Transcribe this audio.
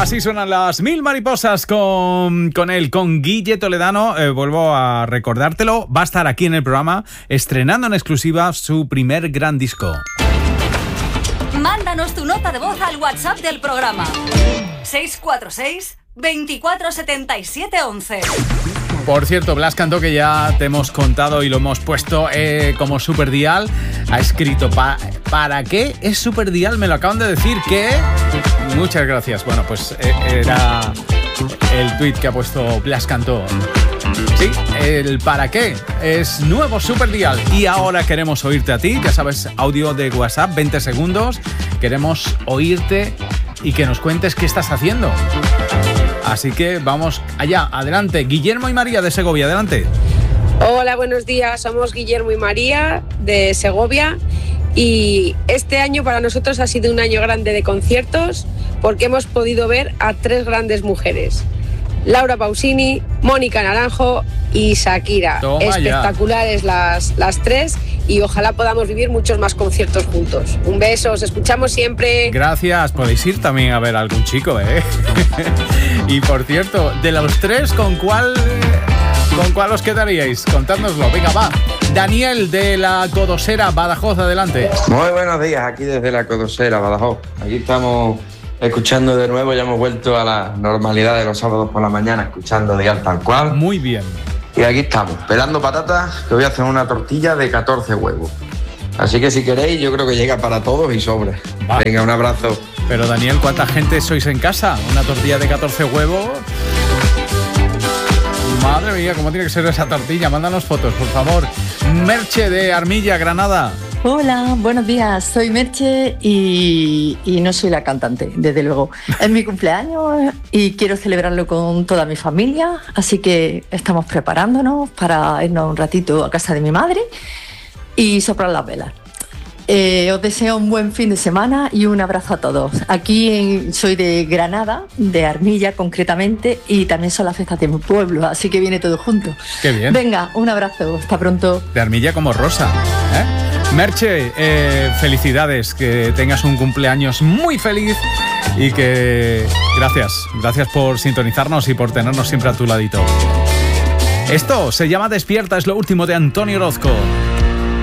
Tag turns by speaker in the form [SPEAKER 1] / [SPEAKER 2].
[SPEAKER 1] Así suenan las Mil Mariposas con Guille Toledano. Vuelvo a recordártelo, va a estar aquí en el programa estrenando en exclusiva su primer gran disco.
[SPEAKER 2] Mándanos tu nota de voz al WhatsApp del programa 646 24 77 11.
[SPEAKER 1] Por cierto, Blas Cantó, que ya te hemos contado y lo hemos puesto como Superdial, ha escrito ¿para qué es Superdial? Me lo acaban de decir que... Muchas gracias. Bueno, pues era el tuit que ha puesto Blas Cantó. Sí, el ¿para qué? Es nuevo Superdial. Y ahora queremos oírte a ti, ya sabes, audio de WhatsApp, 20 segundos. Queremos oírte y que nos cuentes qué estás haciendo. Así que vamos allá, adelante. Guillermo y María de Segovia, adelante.
[SPEAKER 3] Hola, buenos días. Somos Guillermo y María de Segovia. Y este año para nosotros ha sido un año grande de conciertos porque hemos podido ver a 3 grandes mujeres: Laura Pausini, Mónica Naranjo y Shakira.
[SPEAKER 1] Toma
[SPEAKER 3] espectaculares las 3 y ojalá podamos vivir muchos más conciertos juntos. Un beso, os escuchamos siempre.
[SPEAKER 1] Gracias, podéis ir también a ver a algún chico, ¿eh? Y por cierto, de los 3, ¿con cuál os quedaríais? Contádnoslo, venga, va. Daniel de la Codosera, Badajoz, adelante.
[SPEAKER 4] Muy buenos días, aquí desde la Codosera, Badajoz. Aquí estamos escuchando de nuevo, ya hemos vuelto a la normalidad de los sábados por la mañana, escuchando Dial Tal Cual.
[SPEAKER 1] Muy bien.
[SPEAKER 4] Y aquí estamos, pelando patatas, que voy a hacer una tortilla de 14 huevos. Así que si queréis, yo creo que llega para todos y sobra. Va. Venga, un abrazo.
[SPEAKER 1] Pero Daniel, ¿cuánta gente sois en casa? ¿Una tortilla de 14 huevos? Madre mía, ¿cómo tiene que ser esa tortilla? Mándanos fotos, por favor. Merche de Armilla, Granada.
[SPEAKER 5] Hola, buenos días. Soy Merche y no soy la cantante, desde luego. Es mi cumpleaños y quiero celebrarlo con toda mi familia, así que estamos preparándonos para irnos un ratito a casa de mi madre y soplar las velas. Os deseo un buen fin de semana y un abrazo a todos. Aquí soy de Granada, de Armilla concretamente, y también son las fiestas de mi pueblo, así que viene todo junto.
[SPEAKER 1] Qué bien.
[SPEAKER 5] Venga, un abrazo, hasta pronto.
[SPEAKER 1] De Armilla como Rosa, ¿eh? Merche, felicidades, que tengas un cumpleaños muy feliz y que... Gracias por sintonizarnos y por tenernos siempre a tu ladito. Esto se llama Despierta, es lo último de Antonio Orozco.